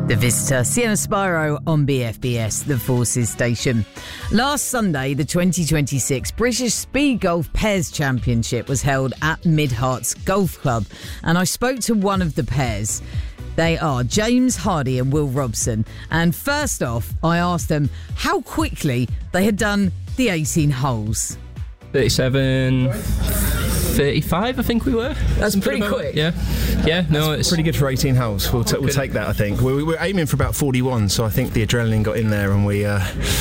The Visitor, Sienna Spiro on BFBS, the Forces station. Last Sunday, the 2026 British Speed Golf Pairs Championship was held at Midharts Golf Club, and I spoke to one of the pairs. They are James Hardy and Will Robson. And first off, I asked them how quickly they had done the 18 holes. 37, 35, I think we were. That's pretty quick. Yeah, no, it's pretty good for 18 holes. We'll take that, I think. We were aiming for about 41, so I think the adrenaline got in there and we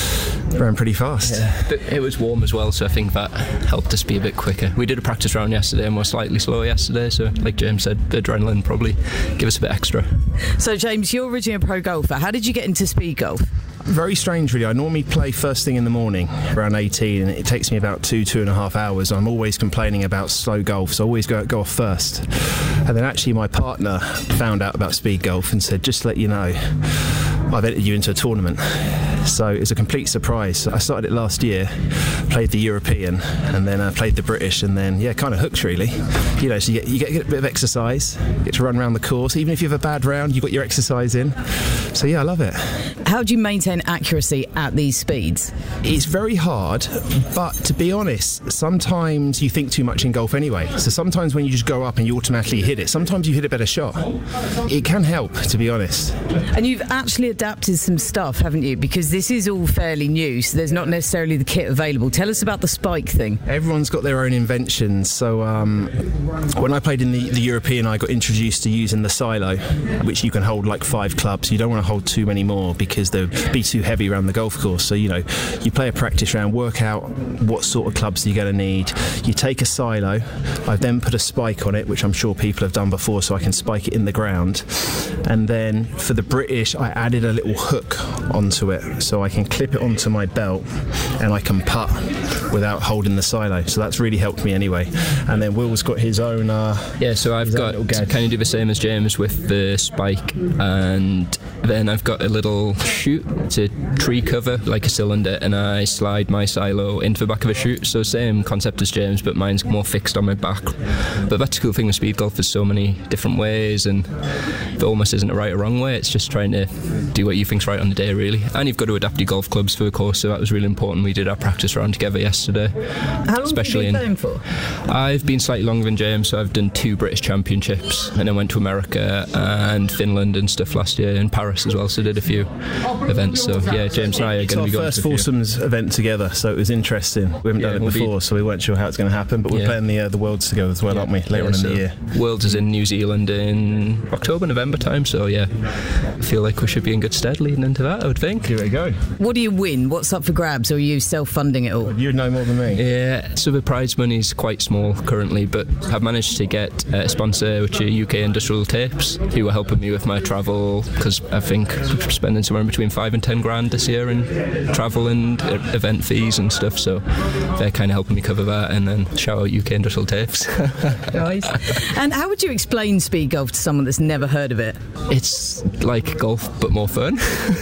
ran pretty fast. Yeah. But it was warm as well, so I think that helped us be a bit quicker. We did a practice round yesterday and we're slightly slower yesterday, so like James said, the adrenaline probably give us a bit extra. So James, you're originally a pro golfer. How did you get into speed golf? Very strange, really. I normally play first thing in the morning, around 18, and it takes me about 2.5 hours. I'm always complaining about slow golf, so I always go off first. And then actually my partner found out about speed golf and said, just to let you know, I've entered you into a tournament. So it's a complete surprise. I started it last year, played the European, and then I played the British, and then, kind of hooked, really. You know, so you get a bit of exercise, get to run around the course. Even if you have a bad round, you've got your exercise in. So, I love it. How do you maintain accuracy at these speeds? It's very hard, but to be honest, sometimes you think too much in golf anyway. So sometimes when you just go up and you automatically hit it, sometimes you hit a better shot. It can help, to be honest. And you've actually adapted some stuff, haven't you? Because this is all fairly new, so there's not necessarily the kit available. Tell us about the spike thing. Everyone's got their own inventions. So when I played in the European, I got introduced to using the silo, which you can hold like 5 clubs. You don't want to hold too many more because they'll be too heavy around the golf course. So, you play a practice round, work out what sort of clubs you're going to need. You take a silo. I've then put a spike on it, which I'm sure people have done before, so I can spike it in the ground. And then for the British, I added a little hook onto it, so I can clip it onto my belt and I can putt without holding the silo. So that's really helped me anyway. And then Will's got his own... so I've got to kind of do the same as James with the spike, and then I've got a little chute to tree cover, like a cylinder, and I slide my silo into the back of a chute. So same concept as James, but mine's more fixed on my back. But that's the cool thing with speed golf, there's so many different ways, and there almost isn't a right or wrong way. It's just trying to do what you think's right on the day, really. And you've got to adapt your golf clubs for the course, so that was really important. We did our practice round together yesterday. How long have you been playing for? I've been slightly longer than James, so I've done 2 British Championships, and I went to America and Finland and stuff last year, and Paris as well, so did a few events. So James and I are going to be going to our first foursomes event together, so it was interesting. We haven't done it before, so we weren't sure how it's going to happen, but we're playing the Worlds together as well, aren't we, later on in the year. Worlds is in New Zealand in October, November time, so I feel like we should be in good stead leading into that, I would think. Give it a go. What do you win? What's up for grabs, or are you self-funding it all? Well, you'd know more than me. Yeah, so the prize money is quite small currently, but I've managed to get a sponsor, which are UK Industrial Tapes, who are helping me with my travel, because I think I'm spending somewhere between 5 and 10 grand this year in travel and event fees and stuff, so they're kind of helping me cover that. And then shout out UK Industrial Tapes. Nice. And how would you explain speed golf to someone that's never heard of it? It's like golf but more fun.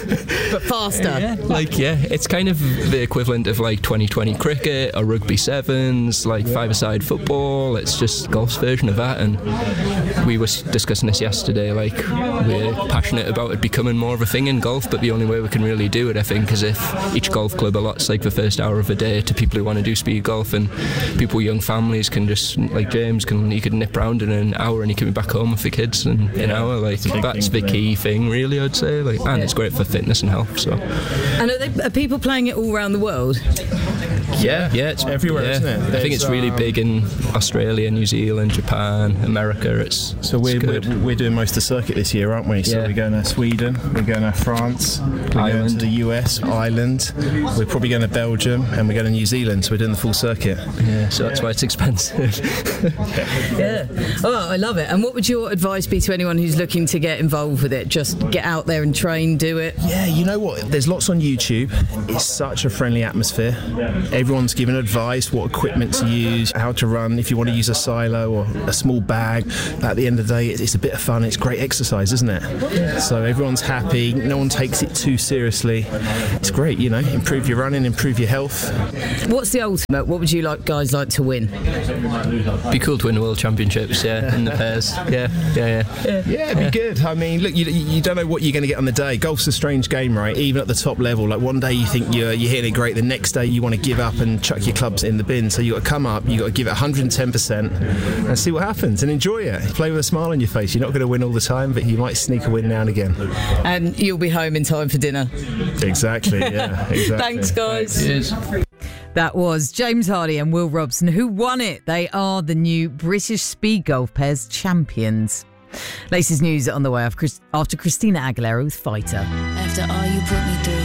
But faster. It's kind of the equivalent of like 2020 cricket or rugby sevens, like five-a-side football. It's just golf's version of that. And we were discussing this yesterday, like we're passionate about it becoming more of a thing in golf, but the only way we can really do it, I think, is if each golf club allots like the first hour of the day to people who want to do speed golf, and people with young families can just, like James, he could nip round in an hour and he can be back home with the kids in an hour. Like that's the key thing, really, I'd say. And it's great for fitness and health. So. And are people playing it all around the world? Yeah, it's everywhere, isn't it? I think it's really big in Australia, New Zealand, Japan, America. We're doing most of the circuit this year, aren't we? So we're going to Sweden, we're going to France, we're going to the US, Ireland, we're probably going to Belgium, and we're going to New Zealand. So we're doing the full circuit. Yeah, so that's why it's expensive. Yeah. Oh, I love it. And what would your advice be to anyone who's looking to get involved with it? Just get out there and train, do it? Yeah, you know what? There's lots on YouTube. It's such a friendly atmosphere. Everyone's given advice, what equipment to use, how to run, if you want to use a silo or a small bag. At the end of the day, it's a bit of fun. It's great exercise, isn't it? So everyone's happy. No one takes it too seriously. It's great, improve your running, improve your health. What's the ultimate? What would you guys like to win? Be cool to win the World Championships, in the pairs. Yeah, it'd be good. I mean, look, you don't know what you're going to get on the day. Golf's a strange game, right? Even at the top level, like one day you think you're hitting it great, the next day you want to give up and chuck your clubs in the bin. So you got to come up, you got to give it 110% and see what happens and enjoy it. Play with a smile on your face. You're not going to win all the time, but you might sneak a win now and again. And you'll be home in time for dinner. Exactly. Yeah. Exactly. Thanks, guys. Cheers. That was James Hardy and Will Robson who won it. They are the new British Speed Golf Pairs champions. Latest news on the way after Christina Aguilera with Fighter. After all you put me through.